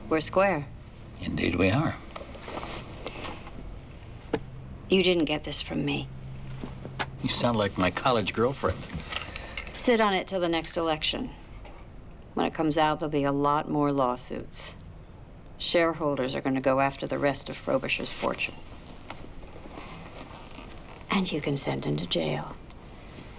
We're square. Indeed we are. You didn't get this from me. You sound like my college girlfriend. Sit on it till the next election. When it comes out, there'll be a lot more lawsuits. Shareholders are going to go after the rest of Frobisher's fortune. And you can send him to jail.